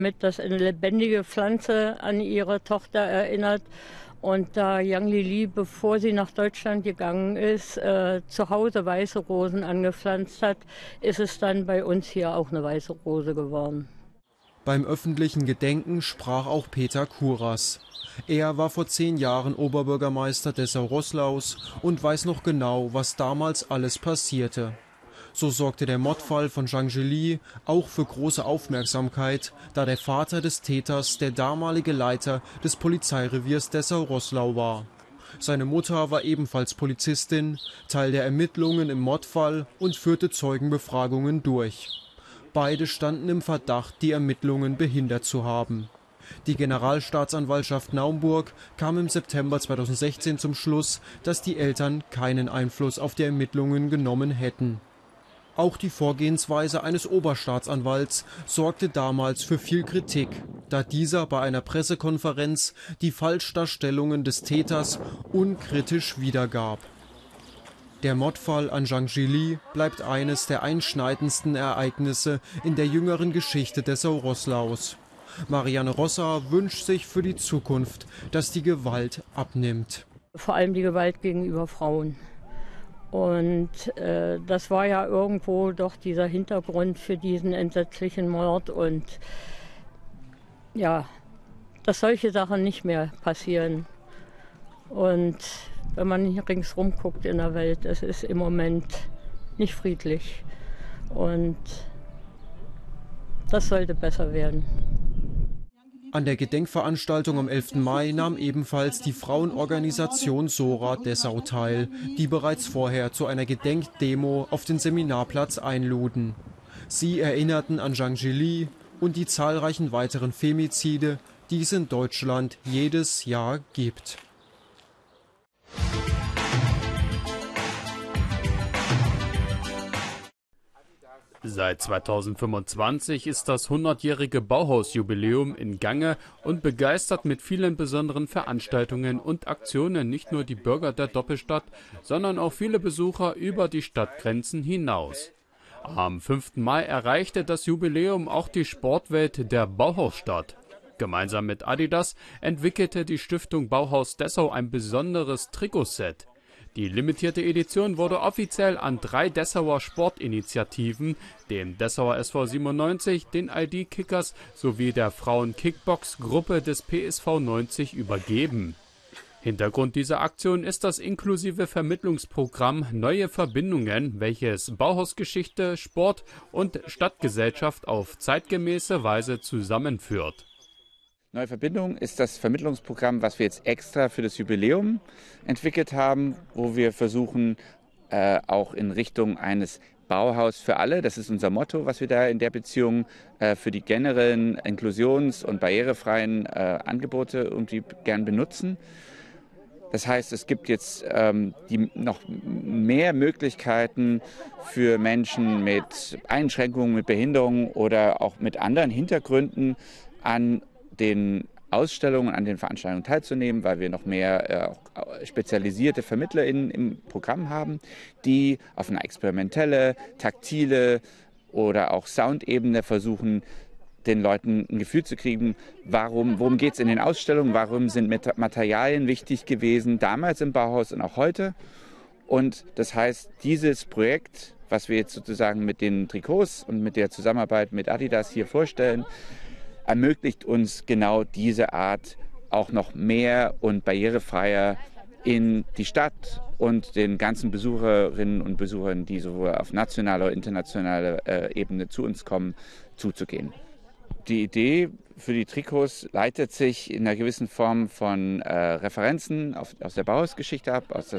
dass eine lebendige Pflanze an ihre Tochter erinnert. Und da Yang Lili, bevor sie nach Deutschland gegangen ist, zu Hause weiße Rosen angepflanzt hat, ist es dann bei uns hier auch eine weiße Rose geworden. Beim öffentlichen Gedenken sprach auch Peter Kuras. Er war vor 10 Jahren Oberbürgermeister Dessau-Roßlaus und weiß noch genau, was damals alles passierte. So sorgte der Mordfall von Zhang Jili auch für große Aufmerksamkeit, da der Vater des Täters der damalige Leiter des Polizeireviers Dessau-Roßlau war. Seine Mutter war ebenfalls Polizistin, Teil der Ermittlungen im Mordfall und führte Zeugenbefragungen durch. Beide standen im Verdacht, die Ermittlungen behindert zu haben. Die Generalstaatsanwaltschaft Naumburg kam im September 2016 zum Schluss, dass die Eltern keinen Einfluss auf die Ermittlungen genommen hätten. Auch die Vorgehensweise eines Oberstaatsanwalts sorgte damals für viel Kritik, da dieser bei einer Pressekonferenz die Falschdarstellungen des Täters unkritisch wiedergab. Der Mordfall an Zhang Jili bleibt eines der einschneidendsten Ereignisse in der jüngeren Geschichte Dessau-Roßlaus. Marianne Rosser wünscht sich für die Zukunft, dass die Gewalt abnimmt. Vor allem die Gewalt gegenüber Frauen. Und das war ja irgendwo doch dieser Hintergrund für diesen entsetzlichen Mord. Und ja, dass solche Sachen nicht mehr passieren. Und wenn man hier ringsrum guckt in der Welt, es ist im Moment nicht friedlich. Und das sollte besser werden. An der Gedenkveranstaltung am 11. Mai nahm ebenfalls die Frauenorganisation Sora Dessau teil, die bereits vorher zu einer Gedenkdemo auf den Seminarplatz einluden. Sie erinnerten an Zhang Jili und die zahlreichen weiteren Femizide, die es in Deutschland jedes Jahr gibt. Seit 2025 ist das 100-jährige Bauhausjubiläum in Gange und begeistert mit vielen besonderen Veranstaltungen und Aktionen nicht nur die Bürger der Doppelstadt, sondern auch viele Besucher über die Stadtgrenzen hinaus. Am 5. Mai erreichte das Jubiläum auch die Sportwelt der Bauhausstadt. Gemeinsam mit Adidas entwickelte die Stiftung Bauhaus Dessau ein besonderes Trikotset. Die limitierte Edition wurde offiziell an 3 Dessauer Sportinitiativen, dem Dessauer SV 97, den ID-Kickers sowie der Frauen-Kickbox-Gruppe des PSV 90 übergeben. Hintergrund dieser Aktion ist das inklusive Vermittlungsprogramm Neue Verbindungen, welches Bauhausgeschichte, Sport und Stadtgesellschaft auf zeitgemäße Weise zusammenführt. Neue Verbindung ist das Vermittlungsprogramm, was wir jetzt extra für das Jubiläum entwickelt haben, wo wir versuchen, auch in Richtung eines Bauhaus für alle, das ist unser Motto, was wir da in der Beziehung für die generellen inklusions- und barrierefreien Angebote irgendwie gern benutzen. Das heißt, es gibt jetzt noch mehr Möglichkeiten für Menschen mit Einschränkungen, mit Behinderungen oder auch mit anderen Hintergründen an den Ausstellungen, an den Veranstaltungen teilzunehmen, weil wir noch mehr spezialisierte VermittlerInnen im Programm haben, die auf einer experimentelle, taktile oder auch Soundebene versuchen, den Leuten ein Gefühl zu kriegen, worum geht es in den Ausstellungen, warum sind Materialien wichtig gewesen, damals im Bauhaus und auch heute. Und das heißt, dieses Projekt, was wir jetzt sozusagen mit den Trikots und mit der Zusammenarbeit mit Adidas hier vorstellen, ermöglicht uns genau diese Art auch noch mehr und barrierefreier in die Stadt und den ganzen Besucherinnen und Besuchern, die sowohl auf nationaler oder internationaler Ebene zu uns kommen, zuzugehen. Die Idee für die Trikots leitet sich in einer gewissen Form von Referenzen aus der Bauhausgeschichte ab, aus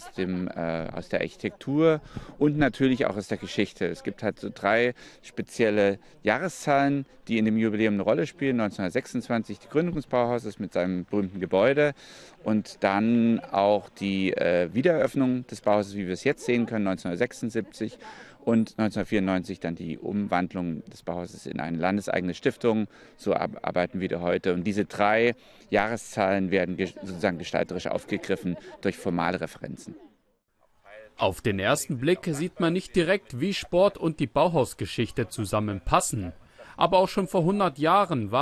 der Architektur und natürlich auch aus der Geschichte. Es gibt halt so 3 spezielle Jahreszahlen, die in dem Jubiläum eine Rolle spielen. 1926 die Gründung des Bauhauses mit seinem berühmten Gebäude und dann auch die Wiedereröffnung des Bauhauses, wie wir es jetzt sehen können, 1976. Und 1994 dann die Umwandlung des Bauhauses in eine landeseigene Stiftung. So arbeiten wir heute. Und diese 3 Jahreszahlen werden sozusagen gestalterisch aufgegriffen durch formale Referenzen. Auf den ersten Blick sieht man nicht direkt, wie Sport und die Bauhausgeschichte zusammenpassen. Aber auch schon vor 100 Jahren war